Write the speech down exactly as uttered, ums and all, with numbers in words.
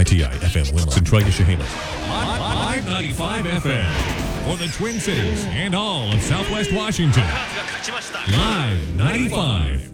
I T I F M Winland, Centralia, Chehalis. five ninety-five F M for the Twin Cities and all of Southwest Washington. Live ninety-five.